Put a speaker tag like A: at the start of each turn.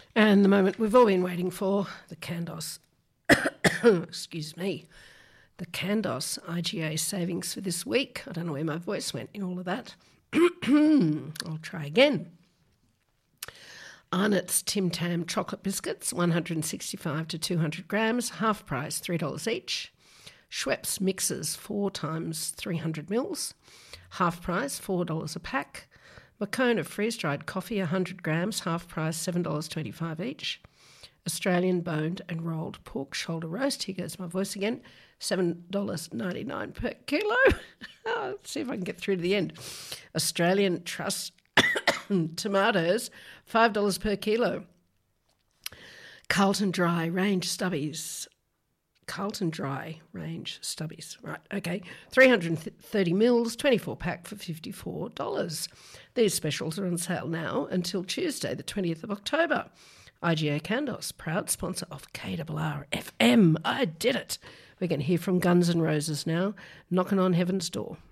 A: And the moment we've all been waiting for, the Candos, excuse me, the Candos IGA savings for this week. I don't know where my voice went in all of that. I'll try again. Arnott's Tim Tam chocolate biscuits, 165 to 200 grams, half price, $3 each. Schweppes mixes, 4 times 300 mils, half price, $4 a pack. Moccona freeze-dried coffee, 100 grams, half price, $7.25 each. Australian boned and rolled pork shoulder roast, here goes my voice again, $7.99 per kilo. Let's see if I can get through to the end. Australian Truss tomatoes, $5 per kilo. Carlton Dry range stubbies. Right, okay. 330 mils, 24 pack for $54. These specials are on sale now until Tuesday, the 20th of October. IGA Candos, proud sponsor of KRR FM. I did it. We're going to hear from Guns N' Roses now, knocking on heaven's door.